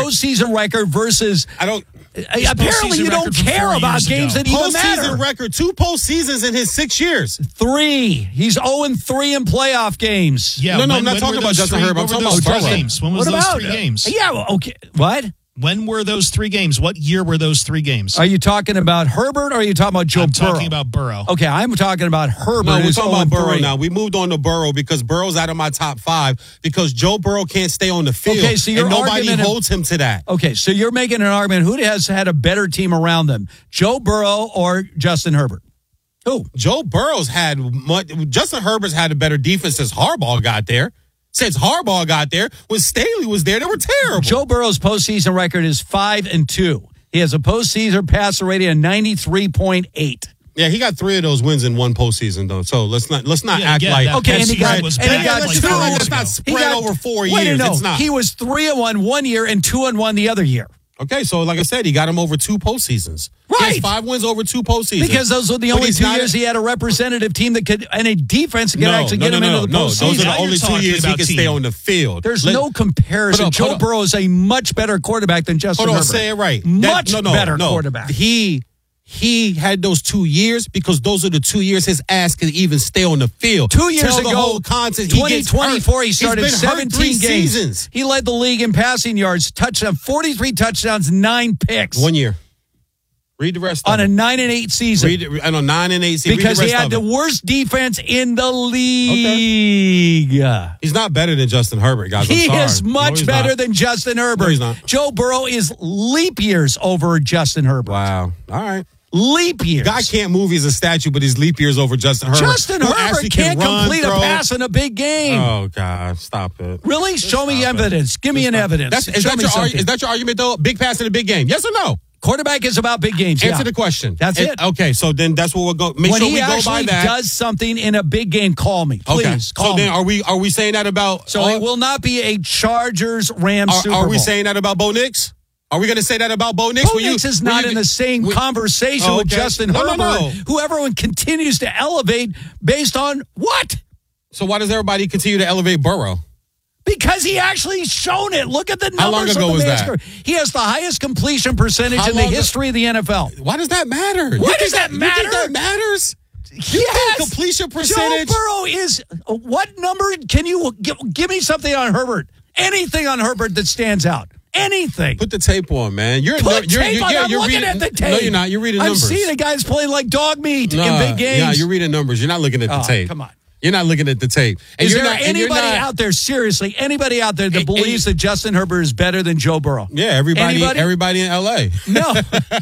postseason record versus. I don't. Apparently, you don't care about games that even matter. Postseason record, 2 postseasons in his 6 years. 3. He's 0-3 in playoff games. Yeah, no, I'm not talking about Justin Herbert. I'm talking about Burrow. Burrow. Games? When was those 3 games? Yeah, well, okay. What? When were those 3 games? What year were those 3 games? Are you talking about Herbert or are you talking about Joe Burrow? I'm talking about Burrow. Okay, I'm talking about Herbert. No, we're talking about 0-3. Burrow now. We moved on to Burrow because Burrow's out of my top 5 because Joe Burrow can't stay on the field. Okay, so and nobody holds him to that. Okay, so you're making an argument. Who has had a better team around them, Joe Burrow or Justin Herbert? Who? Joe Burrow's had Justin Herbert's had a better defense since Harbaugh got there. Since Harbaugh got there, when Staley was there, they were terrible. Joe Burrow's postseason record is 5-2. He has a postseason passer rating of 93.8. Yeah, he got 3 of those wins in one postseason, though. So let's not act like okay. And he got it's not spread over 4 years. No, it's not. He was 3-1 one year and 2-1 the other year. Okay, so like I said, he got him over 2 postseasons. Right. He has 5 wins over 2 postseasons. Because those were the only 2 years he had a representative team that could, and a defense that could actually get him into the postseason. Those are the only 2 years he could stay on the field. There's no comparison. Joe Burrow is a much better quarterback than Justin Herbert. Say it right. Much better quarterback. He had those 2 years because those are the 2 years his ass could even stay on the field. 2 years ago, the whole content, 2024, he started 17 games. Seasons. He led the league in passing yards, 43 touchdowns, 9 picks. 1 year. Read the rest of it. On a 9-8 season. On a 9-8 season. Because he had the worst defense in the league. Okay. He's not better than Justin Herbert, guys. He is much better than Justin Herbert. No, he's not. Joe Burrow is leap years over Justin Herbert. Wow. All right. Leap years. Guy can't move. He's a statue, but he's leap years over Justin Herbert. Justin Herbert can't complete a pass in a big game. Oh, God. Stop it. Really? Show me evidence. Give me an evidence. Is that your argument, though? Big pass in a big game? Yes or no? Quarterback is about big games. Answer the question. That's it. Okay, so then that's what we'll go. Make when sure he we go by that. does something in a big game, call me. Please, okay. Call me. Then are we saying that about? So it will not be a Chargers-Rams Super Bowl. Are we saying that about Bo Nix? Are we going to say that about Bo Nix? Bo Nix is not in the same conversation with Justin Herbert, who everyone continues to elevate based on what? So why does everybody continue to elevate Burrow? Because he actually shown it. Look at the numbers. How long ago was that? He has the highest completion percentage in the history of the NFL. Why does that matter? Why does that matter? You think that matters? Yes. Completion percentage. Joe Burrow is what number? Can you give me something on Herbert? Anything on Herbert that stands out? Anything. Put the tape on, man. I'm looking at the tape. No, you're not. You're reading numbers. I'm seeing the guys playing like dog meat in big games. Yeah, you're reading numbers. You're not looking at the tape. Come on. You're not looking at the tape. And is there anybody out there, seriously, anybody out there that believes that Justin Herbert is better than Joe Burrow? Yeah, everybody in L.A. No.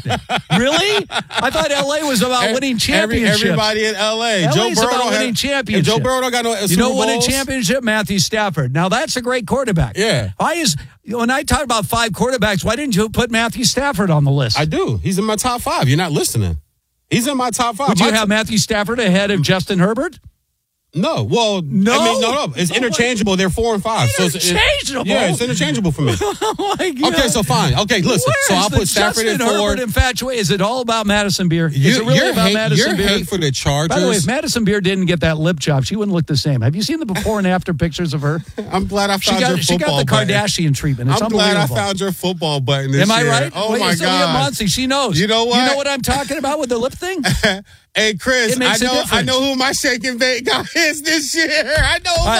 Really? I thought L.A. was about winning championships. Everybody in L.A. Joe Burrow about winning championships. Joe Burrow don't got no Super Bowls. Won a championship? Matthew Stafford. Now, that's a great quarterback. Yeah. When I talk about 5 quarterbacks, why didn't you put Matthew Stafford on the list? I do. He's in my top 5. You're not listening. He's in my top 5. Would you have Matthew Stafford ahead of Justin Herbert? No. Well, no. I mean, no. It's interchangeable. They're 4 and 5. Interchangeable? It's interchangeable for me. Oh, my God. Okay, so fine. Okay, listen. So I'll put Stafford in 4. Herbert infatuated. Is it all about Madison Beer? Is it really about Madison Beer? Your hate for the Chargers. By the way, if Madison Beer didn't get that lip job, she wouldn't look the same. Have you seen the before and after pictures of her? I'm glad I found your football button. She got the Kardashian treatment. It's I'm glad I found your football button this year. Am I right? Oh, my God. She knows. You know what? You know what I'm talking about with the lip thing? Hey, Chris, I know who my shake and bake guy is this year. I know who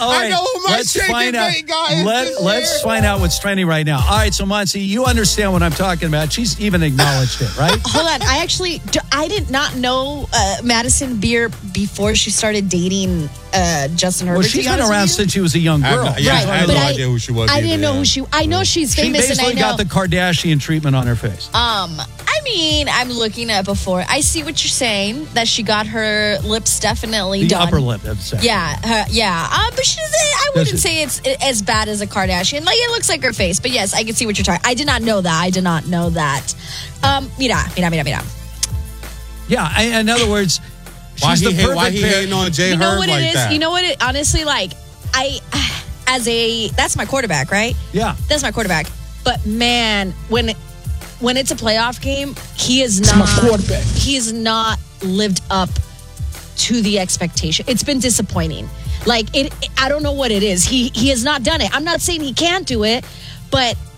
my shake and bake guy is this year. Let's find out what's trending right now. All right, so Monty, you understand what I'm talking about. She's even acknowledged it, right? Hold on. I did not know Madison Beer before she started dating Justin Herbert. Well, she's been around since she was a young girl. I had no idea who she was. I didn't know who she was. I know she's famous. She basically got the Kardashian treatment on her face. I mean, I'm looking at it before. I see what you're saying, that she got her lips definitely done. The upper lip, I'd say. Yeah. But I wouldn't say it's as bad as a Kardashian. Like, it looks like her face. But yes, I can see what you're talking. I did not know that. Mira. Yeah, in other words, why she's the perfect why he hating on Jay You know Herb what like it is? that? You know what it honestly, like, that's my quarterback, right? Yeah. That's my quarterback. But man, when it's a playoff game, he is not lived up to the expectation. It's been disappointing. Like, I don't know what it is. He has not done it. I'm not saying he can't do it, but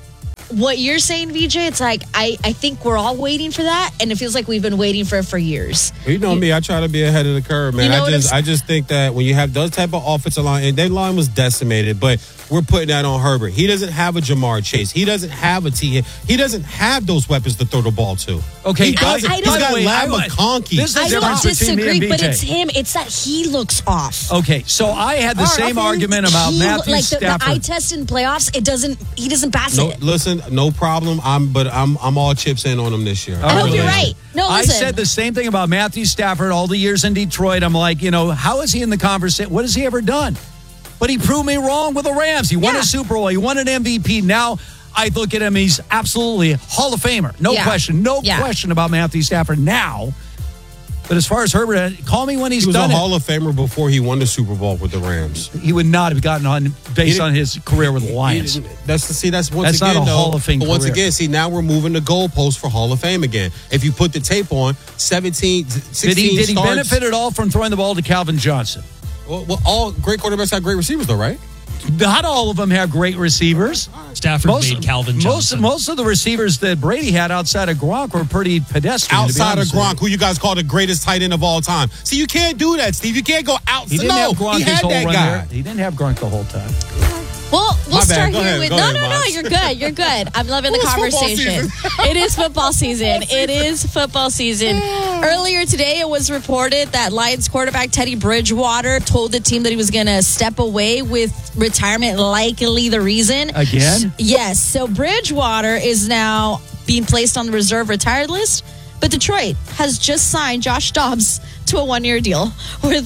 what you're saying, VJ, it's like I think we're all waiting for that, and it feels like we've been waiting for it for years. You know me, I try to be ahead of the curve, man. I just think that when you have those type of offensive line, and their line was decimated, but we're putting that on Herbert. He doesn't have a Jamar Chase. He doesn't have a T. He doesn't have those weapons to throw the ball to. Okay, he's got Lab McConkey. I don't disagree, but it's him. It's that he looks off. Okay, so I had the same argument about Matthew Stafford. The eye test in playoffs, he doesn't pass it. Listen, no problem. I'm all chips in on him this year. I hope you're right. No, listen. I said the same thing about Matthew Stafford all the years in Detroit. I'm like, how is he in the conversation? What has he ever done? But he proved me wrong with the Rams. He won a Super Bowl. He won an MVP. Now I look at him, he's absolutely Hall of Famer. No question. No question about Matthew Stafford now. But as far as Herbert, call me when he's done it. He was a Hall of Famer before he won the Super Bowl with the Rams. He would not have gotten on based on his career with the Lions. That's not a Hall of Fame career. Once again, now we're moving the goalposts for Hall of Fame again. If you put the tape on, 16 Did he benefit at all from throwing the ball to Calvin Johnson? Well, all great quarterbacks have great receivers, though, right? Not all of them have great receivers. Stafford made Calvin Johnson. Most of the receivers that Brady had outside of Gronk were pretty pedestrian. Outside of Gronk, who you guys call the greatest tight end of all time. See, you can't do that, Steve. You can't go outside. He didn't have Gronk his whole run there. He didn't have Gronk the whole time. Well, we'll start here with no. You're good. You're good. I'm loving the conversation. It is football season. It is football season. Earlier today, it was reported that Lions quarterback Teddy Bridgewater told the team that he was going to step away with retirement, likely the reason. Again? Yes. So Bridgewater is now being placed on the reserve retired list, but Detroit has just signed Josh Dobbs to a 1-year deal worth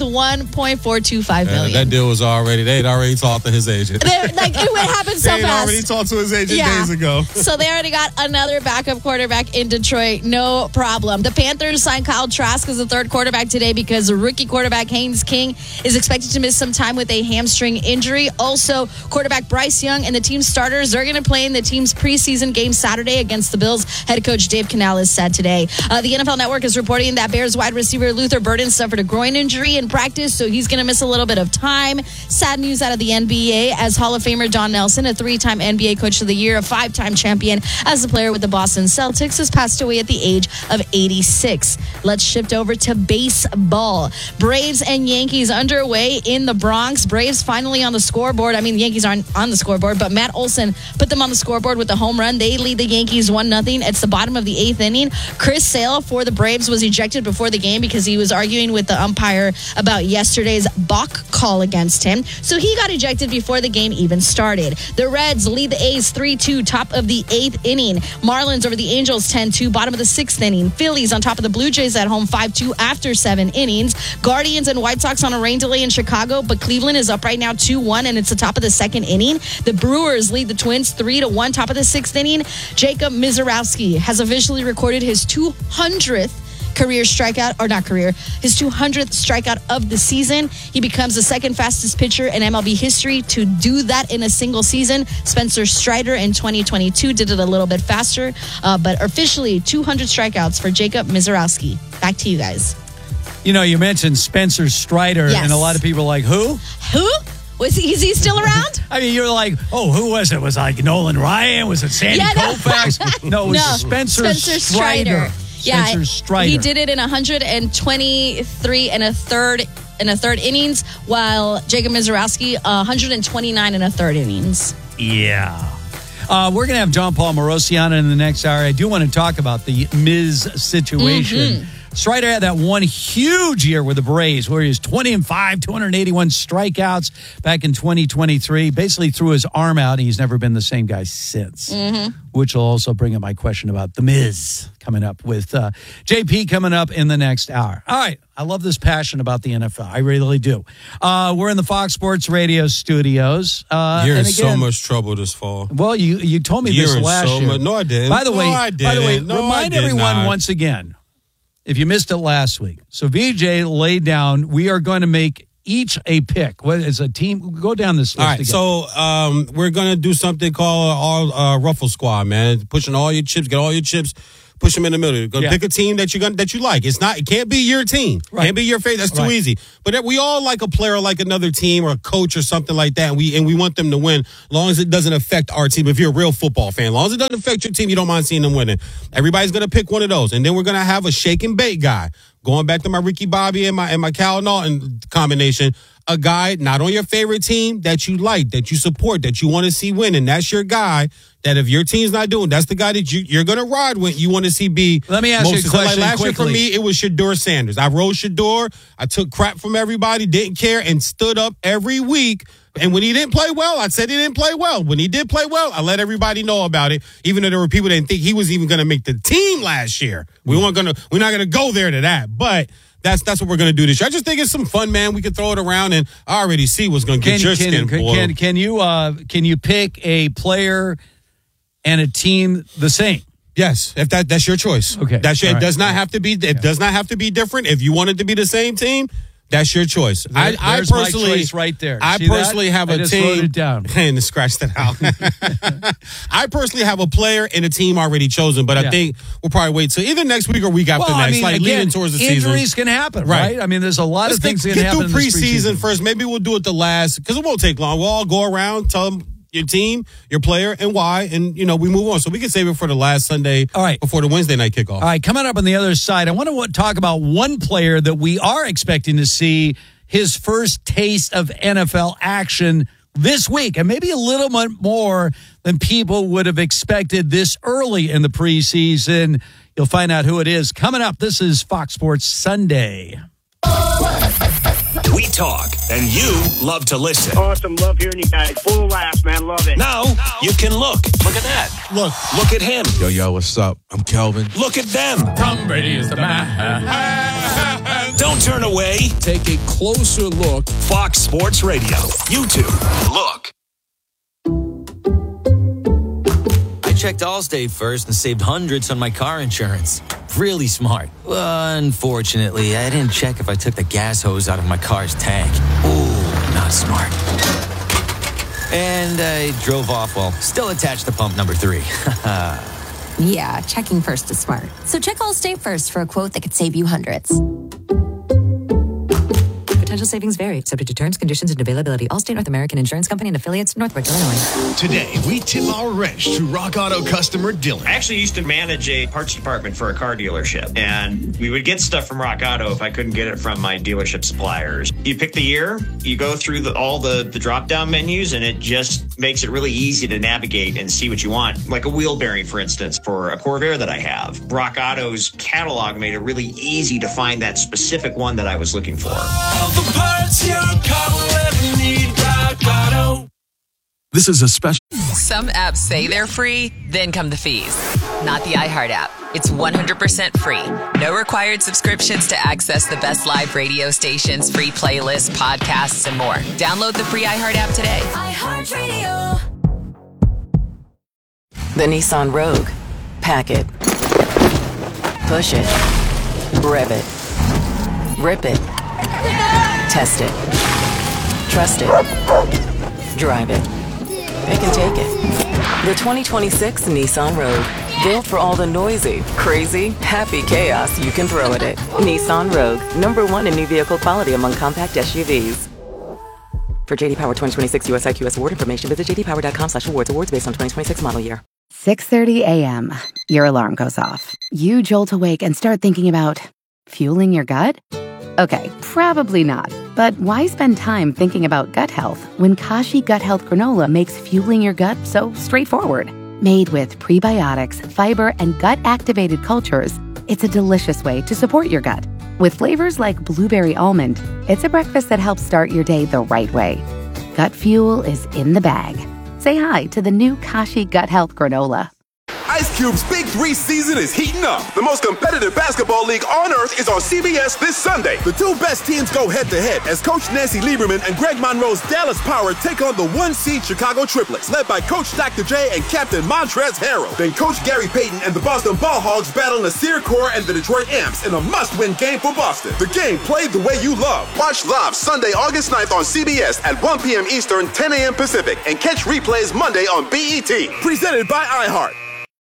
$1.425 million. That deal was they'd already talked to his agent. It happened so fast. They already talked to his agent days ago. So they already got another backup quarterback in Detroit. No problem. The Panthers signed Kyle Trask as the third quarterback today because rookie quarterback Haynes King is expected to miss some time with a hamstring injury. Also, quarterback Bryce Young and the team starters, they're going to play in the team's preseason game Saturday against the Bills. Head coach Dave Canales said today. The NFL Network is reporting that Bears wide receiver Luther Burden suffered a groin injury in practice, so he's going to miss a little bit of time. Sad news out of the NBA as Hall of Famer Don Nelson, a 3-time NBA Coach of the Year, a 5-time champion as a player with the Boston Celtics, has passed away at the age of 86. Let's shift over to baseball. Braves and Yankees underway in the Bronx. Braves finally on the scoreboard. I mean, the Yankees aren't on the scoreboard, but Matt Olson put them on the scoreboard with a home run. They lead the Yankees 1-0. It's the bottom of the 8th inning. Chris Sale for the Braves was ejected before the game because he was arguing with the umpire about yesterday's balk call against him. So he got ejected before the game even started. The Reds lead the A's 3-2, top of the 8th inning. Marlins over the Angels 10-2, bottom of the 6th inning. Phillies on top of the Blue Jays at home 5-2 after 7 innings. Guardians and White Sox on a rain delay in Chicago, but Cleveland is up right now 2-1, and it's the top of the 2nd inning. The Brewers lead the Twins 3-1, top of the 6th inning. Jacob Misiorowski has officially recorded his 200th career strikeout, or not career, his 200th strikeout of the season. He becomes the second fastest pitcher in MLB history to do that in a single season. Spencer Strider in 2022 did it a little bit faster, but officially 200 strikeouts for Jacob Misiorowski. Back to you guys. You mentioned Spencer Strider, and a lot of people are like, who? Is he still around? I mean, you're like, who was it? Was it like Nolan Ryan? Was it Sandy Koufax? No, it was Spencer Strider. Yeah, Strider. He did it in 123 and a third innings, while Jacob Misiorowski 129 and a third innings. Yeah. We're going to have John Paul Morosi on in the next hour. I do want to talk about the Miz situation. Mm-hmm. Strider had that one huge year with the Braves where he was 20-5, 281 strikeouts back in 2023. Basically threw his arm out, and he's never been the same guy since. Mm-hmm. Which will also bring up my question about the Miz coming up with JP coming up in the next hour. All right. I love this passion about the NFL. I really do. We're in the Fox Sports Radio studios. You're in so much trouble this fall. Well, you told me this last year. No, I didn't. By the way, remind everyone once again, if you missed it last week. So VJ laid down, we are going to make each a pick. What is a team? Go down this list. All right, again. So we're going to do something called our Ruffle Squad, man. Pushing all your chips, get all your chips Push them in the middle. Go pick a team that you like. It can't be your team. Right. Can't be your favorite. That's too easy. But we all like a player like another team or a coach or something like that. And we want them to win as long as it doesn't affect our team. If you're a real football fan, as long as it doesn't affect your team, you don't mind seeing them winning. Everybody's going to pick one of those. And then we're going to have a shake and bake guy. Going back to my Ricky Bobby and my Cal Naughton combination, a guy not on your favorite team that you like, that you support, that you want to see win. And that's your guy that if your team's not doing, that's the guy that you're going to ride with. You want to see be. Let me ask you a question like last quickly. year for me, it was Shedeur Sanders. I rode Shedeur. I took crap from everybody, didn't care, and stood up every week. And when he didn't play well, I said he didn't play well. When he did play well, I let everybody know about it, even though there were people that didn't think he was even going to make the team last year. We're not going to go there to that. But that's what we're going to do this year. I just think it's some fun, man. We can throw it around, and I already see what's going to get your skin boiled. Can you pick a player and a team the same? Yes, if that's your choice. Okay, it does not have to be. It does not have to be different. If you want it to be the same team, that's your choice. I personally, my choice right there. I personally have a team. Wrote it down. And scratch that out. I personally have a player and a team already chosen, but I think we'll probably wait till either next week or week after next. Leading towards the season. Injuries can happen, right? I mean, there's a lot of things that can happen. Get through preseason first. Maybe we'll do it the last because it won't take long. We'll all go around, tell them your team, your player, and why, and we move on. So we can save it for the last Sunday before the Wednesday night kickoff. All right, coming up on the other side, I want to talk about one player that we are expecting to see his first taste of NFL action this week, and maybe a little bit more than people would have expected this early in the preseason. You'll find out who it is coming up. This is Fox Sports Sunday. We talk, and you love to listen. Awesome. Love hearing you guys. Full of laughs, man. Love it. Now you can look. Look at that. Look at him. Yo, what's up? I'm Kelvin. Look at them. Tom Brady is the man. Don't turn away. Take a closer look. Fox Sports Radio. YouTube. Look. I checked Allstate first and saved hundreds on my car insurance. Really smart. Unfortunately, I didn't check if I took the gas hose out of my car's tank. Ooh, not smart. And I drove off while still attached to pump number 3. Yeah, checking first is smart. So check Allstate first for a quote that could save you hundreds. Potential savings vary, subject to terms, conditions, and availability. Allstate North American Insurance Company and affiliates, Northbrook, Illinois. Today, we tip our wrench to Rock Auto customer Dylan. I actually used to manage a parts department for a car dealership, and we would get stuff from Rock Auto if I couldn't get it from my dealership suppliers. You pick the year, you go through all the drop-down menus, and it just makes it really easy to navigate and see what you want. Like a wheel bearing, for instance, for a Corvair that I have. Rock Auto's catalog made it really easy to find that specific one that I was looking for. Parts your car will ever need. Rock Auto. This is a special. Some apps say they're free, then come the fees. Not the iHeart app. It's 100% free. No required subscriptions to access the best live radio stations, free playlists, podcasts, and more. Download the free iHeart app today. iHeart Radio. The Nissan Rogue. Pack it. Push it. Rev it. Rip it. Test it. Trust it. Drive it. They can take it. The 2026 Nissan Rogue. Built for all the noisy, crazy, happy chaos you can throw at it. Nissan Rogue. #1 in new vehicle quality among compact SUVs. For JD Power 2026 US IQS award information, visit jdpower.com/awards. Awards based on 2026 model year. 6:30 a.m. Your alarm goes off. You jolt awake and start thinking about fueling your gut? Okay, probably not. But why spend time thinking about gut health when Kashi Gut Health Granola makes fueling your gut so straightforward? Made with prebiotics, fiber, and gut-activated cultures, it's a delicious way to support your gut. With flavors like blueberry almond, it's a breakfast that helps start your day the right way. Gut fuel is in the bag. Say hi to the new Kashi Gut Health Granola. Ice Cube's Big 3 season is heating up. The most competitive basketball league on earth is on CBS this Sunday. The two best teams go head-to-head as Coach Nancy Lieberman and Greg Monroe's Dallas Power take on the 1-seed Chicago Triplets, led by Coach Dr. J and Captain Montrezl Harrell. Then Coach Gary Payton and the Boston Ball Hogs battle Nasir Kaur and the Detroit Amps in a must-win game for Boston. The game played the way you love. Watch live Sunday, August 9th on CBS at 1 p.m. Eastern, 10 a.m. Pacific, and catch replays Monday on BET. Presented by iHeart.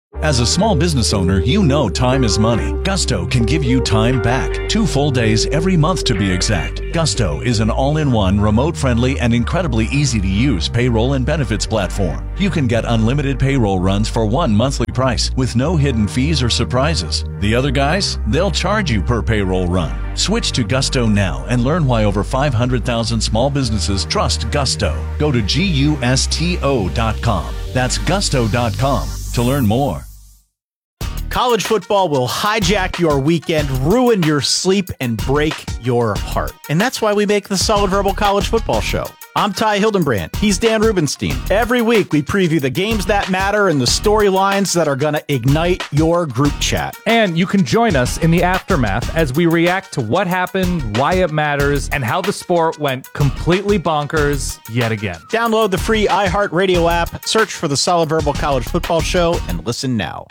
As a small business owner, you know time is money. Gusto can give you time back. 2 full days every month to be exact. Gusto is an all-in-one, remote-friendly, and incredibly easy-to-use payroll and benefits platform. You can get unlimited payroll runs for one monthly price with no hidden fees or surprises. The other guys, they'll charge you per payroll run. Switch to Gusto now and learn why over 500,000 small businesses trust Gusto. Go to GUSTO.com. That's Gusto.com to learn more. College football will hijack your weekend, ruin your sleep, and break your heart. And that's why we make the Solid Verbal College Football Show. I'm Ty Hildenbrand. He's Dan Rubenstein. Every week, we preview the games that matter and the storylines that are going to ignite your group chat. And you can join us in the aftermath as we react to what happened, why it matters, and how the sport went completely bonkers yet again. Download the free iHeartRadio app, search for the Solid Verbal College Football Show, and listen now.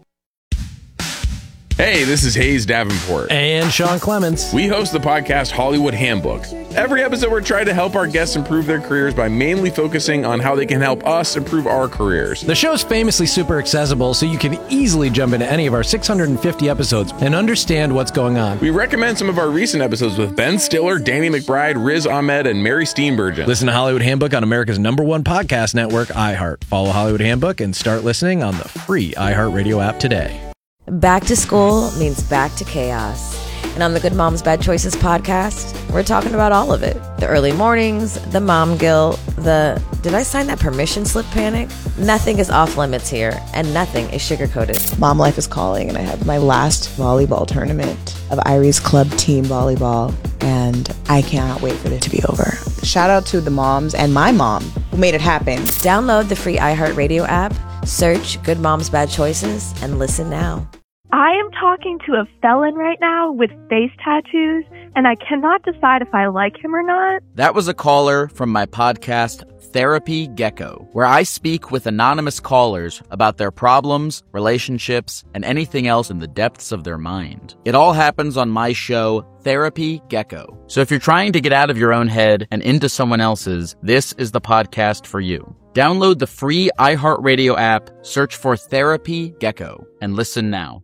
Hey, this is Hayes Davenport. And Sean Clements. We host the podcast Hollywood Handbook. Every episode, we're trying to help our guests improve their careers by mainly focusing on how they can help us improve our careers. The show's famously super accessible, so you can easily jump into any of our 650 episodes and understand what's going on. We recommend some of our recent episodes with Ben Stiller, Danny McBride, Riz Ahmed, and Mary Steenburgen. Listen to Hollywood Handbook on America's #1 podcast network, iHeart. Follow Hollywood Handbook and start listening on the free iHeartRadio app today. Back to school means back to chaos. And on the Good Moms Bad Choices podcast, we're talking about all of it. The early mornings, the mom guilt, the did I sign that permission slip panic? Nothing is off limits here, and nothing is sugar-coated. Mom life is calling, and I have my last volleyball tournament of Irie's club team volleyball, and I cannot wait for it to be over. Shout out to the moms and my mom who made it happen. Download the free iHeartRadio app, search Good Moms Bad Choices, and listen now. I am talking to a felon right now with face tattoos, and I cannot decide if I like him or not. That was a caller from my podcast, Therapy Gecko, where I speak with anonymous callers about their problems, relationships, and anything else in the depths of their mind. It all happens on my show, Therapy Gecko. So if you're trying to get out of your own head and into someone else's, this is the podcast for you. Download the free iHeartRadio app, search for Therapy Gecko, and listen now.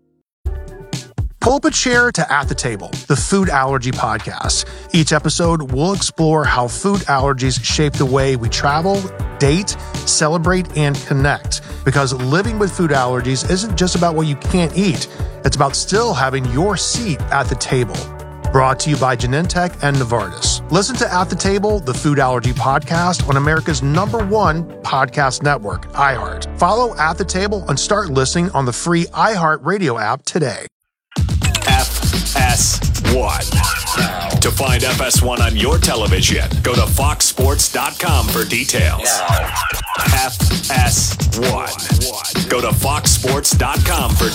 Pull up a chair to At the Table, the food allergy podcast. Each episode, we'll explore how food allergies shape the way we travel, date, celebrate, and connect. Because living with food allergies isn't just about what you can't eat. It's about still having your seat at the table. Brought to you by Genentech and Novartis. Listen to At the Table, the food allergy podcast on America's #1 podcast network, iHeart. Follow At the Table and start listening on the free iHeartRadio app today. FS1. To find FS1 on your television, go to foxsports.com for details. FS1. Go to foxsports.com for